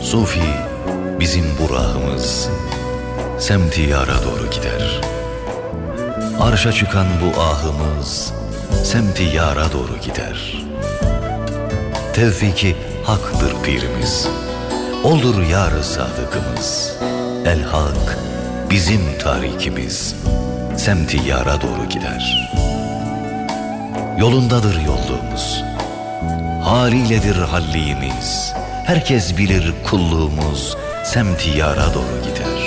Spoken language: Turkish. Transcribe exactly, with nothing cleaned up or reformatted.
Sufi bizim burağımız, semti yara doğru gider. Arşa çıkan bu ahımız, semti yara doğru gider. Tevfiki haktır pirimiz, oldur yar-ı sadıkımız. El hak bizim tarikimiz, semti yara doğru gider. Yolundadır yolluğumuz, haliyledir halliğimiz. Herkes bilir kulluğumuz, semti yara doğru gider.